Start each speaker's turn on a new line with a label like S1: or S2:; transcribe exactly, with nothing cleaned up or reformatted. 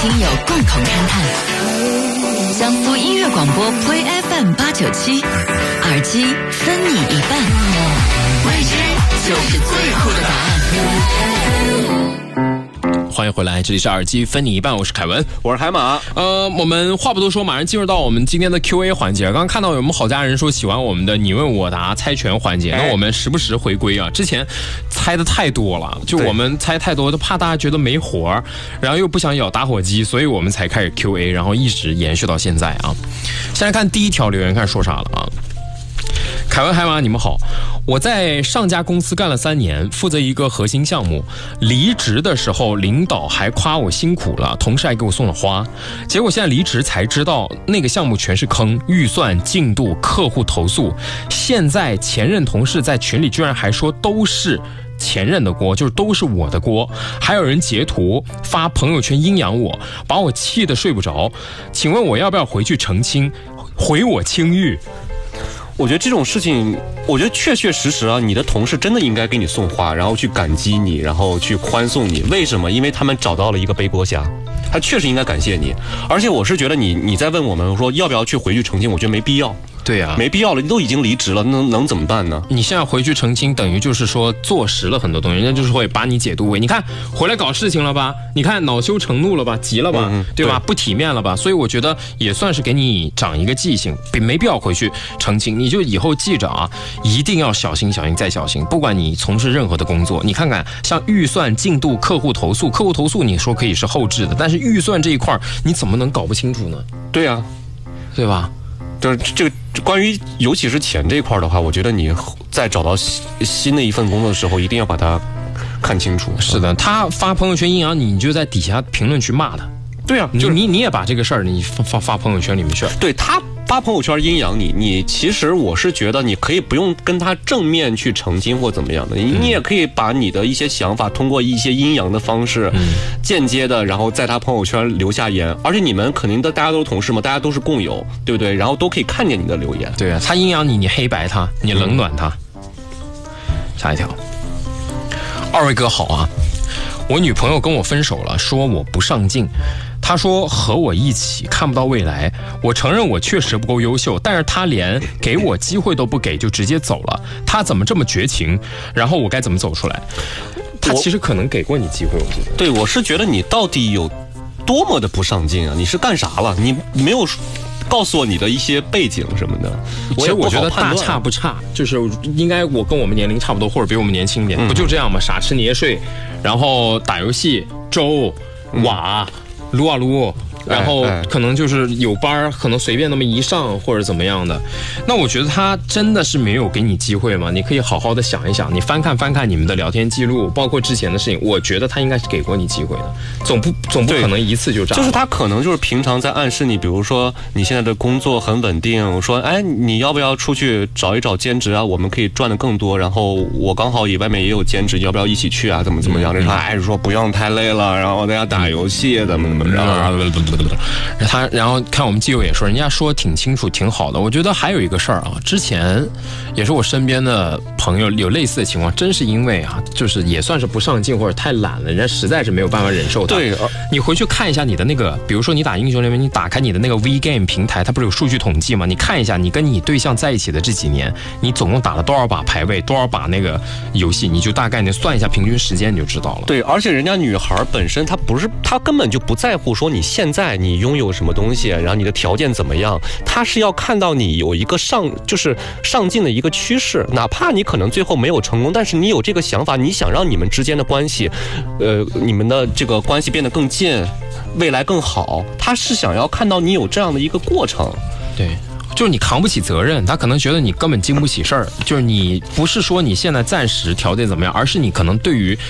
S1: 听友共同勘探。江苏音乐广播 Play F M 八九七，耳机分你一半，未知就是最酷的答案。
S2: 欢迎回来，这里是耳机分你一半，我是凯文，
S3: 我是海马。
S2: 呃，我们话不多说，马上进入到我们今天的 Q A 环节。刚刚看到有我们好家人说喜欢我们的你问我答猜拳环节，那我们时不时回归啊。之前猜的太多了，就我们猜太多，都怕大家觉得没活儿，然后又不想咬打火机，所以我们才开始 Q A， 然后一直延续到现在啊。现在看第一条留言，看说啥了啊？凯文海马，你们好，我在上家公司干了三年，负责一个核心项目。离职的时候，领导还夸我辛苦了，同事还给我送了花。结果现在离职才知道，那个项目全是坑，预算、进度、客户投诉。现在前任同事在群里居然还说都是前任的锅，就是都是我的锅。还有人截图发朋友圈阴阳我，把我气得睡不着。请问我要不要回去澄清，回我清誉？
S3: 我觉得这种事情，我觉得确确实实啊，你的同事真的应该给你送花，然后去感激你，然后去欢送你。为什么？因为他们找到了一个背锅侠，他确实应该感谢你。而且我是觉得你你在问我们说要不要去回去澄清，我觉得没必要。
S2: 对呀、啊，
S3: 没必要了，你都已经离职了，能能怎么办呢？
S2: 你现在回去澄清，等于就是说坐实了很多东西，人家就是会把你解读为，你看回来搞事情了吧？你看恼羞成怒了吧？急了吧？嗯、对吧？对，不体面了吧？所以我觉得也算是给你长一个记性，没必要回去澄清。你就以后记着啊，一定要小心、小心再小心。不管你从事任何的工作，你看看像预算、进度、客户投诉，客户投诉你说可以是后置的，但是预算这一块你怎么能搞不清楚呢？
S3: 对啊，
S2: 对吧？
S3: 就是这个关于尤其是钱这一块的话，我觉得你在找到新的一份工作的时候，一定要把它看清楚。
S2: 是的，他发朋友圈阴阳你，你就在底下评论区骂他。
S3: 对啊，
S2: 就是、你你也把这个事儿你发发发朋友圈里面去。
S3: 对，他发朋友圈阴阳你，你其实我是觉得你可以不用跟他正面去澄清或怎么样的，你、嗯、你也可以把你的一些想法通过一些阴阳的方式，嗯、间接的，然后在他朋友圈留下言。而且你们肯定的，大家都是同事嘛，大家都是共有，对不对？然后都可以看见你的留言。
S2: 对啊，他阴阳你，你黑白他，你冷暖他。嗯、下一条，二位哥好啊，我女朋友跟我分手了，说我不上进。他说和我一起看不到未来，我承认我确实不够优秀，但是他连给我机会都不给就直接走了，他怎么这么绝情？然后我该怎么走出来？他其实可能给过你机会，我觉得。
S3: 对，我是觉得你到底有多么的不上进啊？你是干啥了？你没有告诉我你的一些背景什么的。
S2: 其实我觉得大差不差，就是应该我跟我们年龄差不多，或者比我们年轻一点，嗯、不就这样吗？傻吃年睡，然后打游戏，周瓦。嗯撸啊撸，然后可能就是有班可能随便那么一上或者怎么样的。那我觉得他真的是没有给你机会吗？你可以好好的想一想，你翻看翻看你们的聊天记录，包括之前的事情，我觉得他应该是给过你机会的，总不总不可能一次就炸。
S3: 就是他可能就是平常在暗示你，比如说你现在的工作很稳定，我说哎你要不要出去找一找兼职啊？我们可以赚的更多，然后我刚好也外面也有兼职，要不要一起去啊？怎么怎么样？这、嗯、他还是说不用太累了，然后大家打游戏怎么怎么着。
S2: 他然后看我们基友也说，人家说挺清楚挺好的。我觉得还有一个事儿啊，之前也是我身边的朋友有类似的情况，真是因为啊，就是也算是不上进或者太懒了，人家实在是没有办法忍受他。
S3: 对，
S2: 你回去看一下你的那个，比如说你打英雄联盟，你打开你的那个 V Game 平台，它不是有数据统计吗？你看一下你跟你对象在一起的这几年，你总共打了多少把排位，多少把那个游戏，你就大概你算一下平均时间，你就知道了。
S3: 对，而且人家女孩本身她不是，她根本就不在乎说你现在你拥有什么东西，然后你的条件怎么样，她是要看到你有一个上就是上进的一个趋势，哪怕你可能最后没有成功，但是你有这个想法，你想让你们之间的关系，呃，你们的这个关系变得更近，未来更好，她是想要看到你有这样的一个过程。
S2: 对。就是你扛不起责任，他可能觉得你根本经不起事儿。就是你不是说你现在暂时条件怎么样，而是你可能对于